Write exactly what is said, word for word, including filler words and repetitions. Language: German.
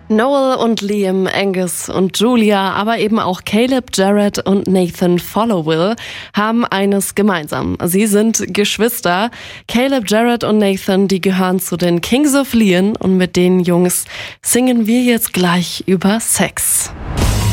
Noel und Liam, Angus und Julia, aber eben auch Caleb, Jared und Nathan Followill haben eines gemeinsam. Sie sind Geschwister. Caleb, Jared und Nathan, die gehören zu den Kings of Leon und mit den Jungs singen wir jetzt gleich über Sex.